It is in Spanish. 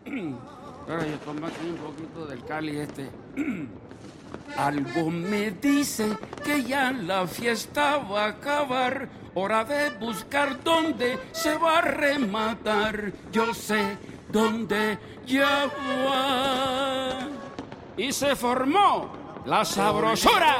Ahora yo tomo aquí un poquito del Cali este. Algo me dice que ya la fiesta va a acabar. Hora de buscar dónde se va a rematar. Yo sé dónde ya va. Y se formó la sabrosura.